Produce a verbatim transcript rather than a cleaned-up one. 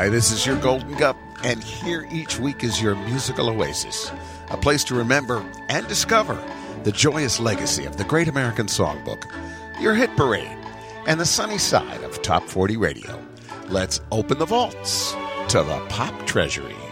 Hi, this is your Golden Cup, and here each week is your musical oasis, a place to remember and discover the joyous legacy of the Great American Songbook, your hit parade, and the sunny side of Top forty Radio. Let's open the vaults to the Pop Treasury.